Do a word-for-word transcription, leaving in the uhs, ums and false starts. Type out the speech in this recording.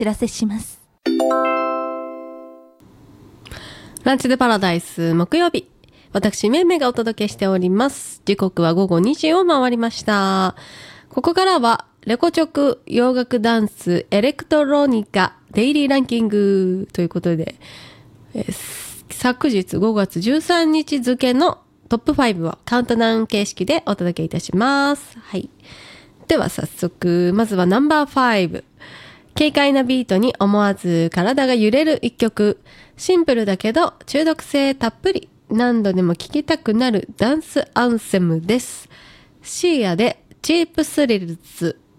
知らせします。 ランチでパラダイス木曜日、私めいめいがお届けしております。時刻は午後にじを回りました。ここからはレコチョク洋楽ダンスエレクトロニカデイリーランキングということで、えー昨日ごがつじゅうさんにち付のトップごをカウントダウン形式でお届けいたします。はい。では早速、まずはナンバーご。軽快なビートに思わず体が揺れる一曲。シンプルだけど中毒性たっぷり。何度でも聴きたくなるダンスアンセムです。シーアでチープスリルズ。